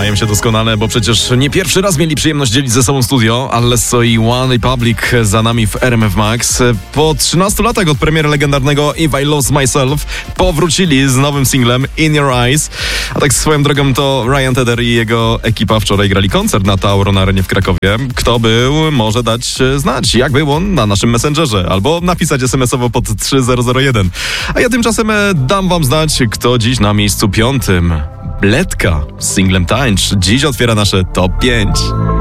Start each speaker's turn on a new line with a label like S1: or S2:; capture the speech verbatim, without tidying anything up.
S1: znają się doskonale, bo przecież nie pierwszy raz mieli przyjemność dzielić ze sobą studio. Alesso i One Republic za nami w R M F Max. Po trzynastu latach od premiery legendarnego If I Lose Myself powrócili z nowym singlem In Your Eyes. A tak swoją drogą to Ryan Tedder i jego ekipa wczoraj grali koncert na Tauro na arenie w Krakowie. Kto był, może dać znać, jak był on na naszym Messengerze, albo napisać es em esowo pod trzy zero zero jeden. A ja tymczasem dam wam znać, kto dziś na miejscu piątym. Bledka z singlem Tańcz dziś otwiera nasze top pięć.